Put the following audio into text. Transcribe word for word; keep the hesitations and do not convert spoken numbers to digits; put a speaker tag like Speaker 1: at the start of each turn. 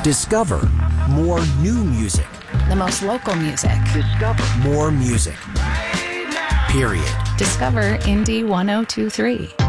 Speaker 1: Discover more new music.
Speaker 2: The most local music.
Speaker 1: Discover more music. Period.
Speaker 2: Discover Indie ten twenty-three.